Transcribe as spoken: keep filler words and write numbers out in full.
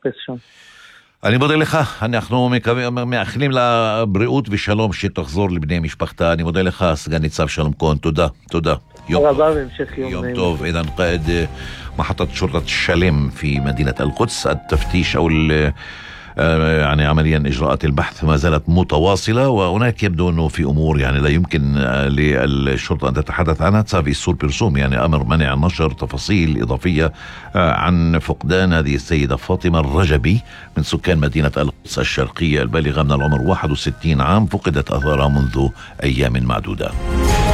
לחפש שם. אני מודה לך, אנחנו מאחלים לה בריאות ושלום שתחזור לבני משפחתה. אני מודה לך סגן ניצב שלום כהן, תודה, תודה. יום רבה והמשך יום, يوم طوب. إذا قائد محطة شرطة الشلم في مدينة القدس، التفتيش أو يعني عمليا إجراءات البحث ما زالت متواصلة، وهناك يبدو أنه في أمور يعني لا يمكن للشرطة أن تتحدث عنها. تسافي السور برسوم يعني أمر منع نشر تفاصيل إضافية عن فقدان هذه السيدة فاطمة الرجبي من سكان مدينة القدس الشرقية البالغة من العمر واحد وستين عام، فقدت أثارها منذ أيام معدودة.